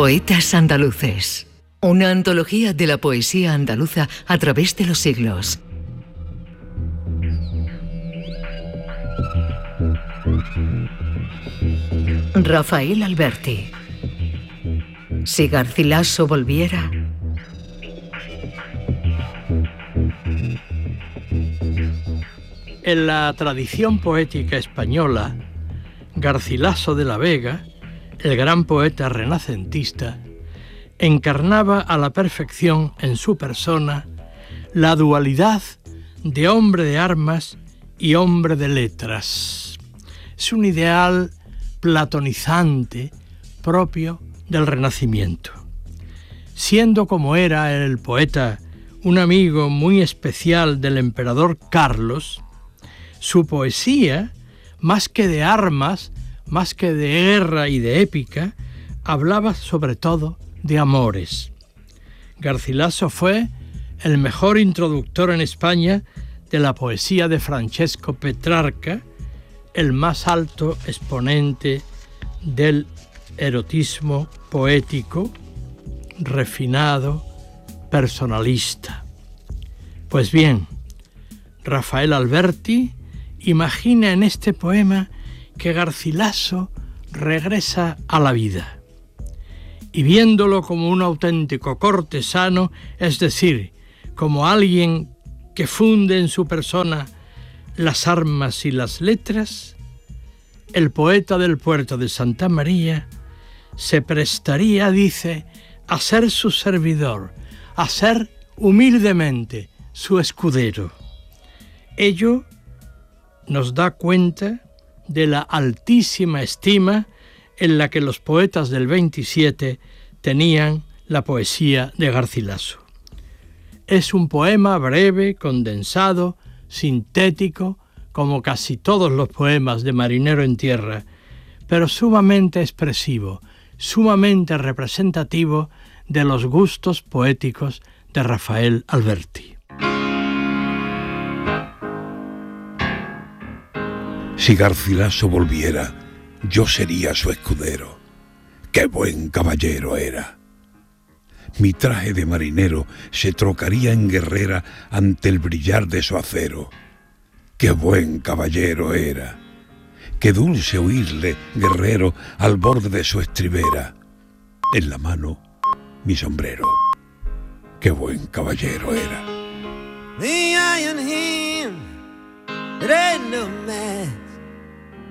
Poetas andaluces. Una antología de la poesía andaluza a través de los siglos. Rafael Alberti. Si Garcilaso volviera. En la tradición poética española, Garcilaso de la Vega, el gran poeta renacentista, encarnaba a la perfección en su persona la dualidad de hombre de armas y hombre de letras. Es un ideal platonizante propio del Renacimiento. Siendo como era el poeta un amigo muy especial del emperador Carlos, su poesía, más que de armas, más que de guerra y de épica, hablaba sobre todo de amores. Garcilaso fue el mejor introductor en España de la poesía de Francesco Petrarca, el más alto exponente del erotismo poético, refinado, personalista. Pues bien, Rafael Alberti imagina en este poema que Garcilaso regresa a la vida y viéndolo como un auténtico cortesano, es decir, como alguien que funde en su persona las armas y las letras, el poeta del puerto de Santa María se prestaría, dice, a ser su servidor, a ser humildemente su escudero. Ello nos da cuenta de la altísima estima en la que los poetas del 27 tenían la poesía de Garcilaso. Es un poema breve, condensado, sintético, como casi todos los poemas de Marinero en Tierra, pero sumamente expresivo, sumamente representativo de los gustos poéticos de Rafael Alberti. Si Garcilaso volviera, yo sería su escudero. ¡Qué buen caballero era! Mi traje de marinero se trocaría en guerrera ante el brillar de su acero. ¡Qué buen caballero era! ¡Qué dulce oírle, guerrero, al borde de su estribera! En la mano, mi sombrero. ¡Qué buen caballero era! The iron hand, it ain't no man.